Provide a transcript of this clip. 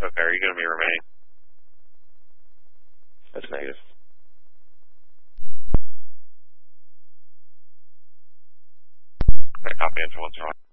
Okay, are you going to be remaining? That's negative. Okay, copy, Info 101.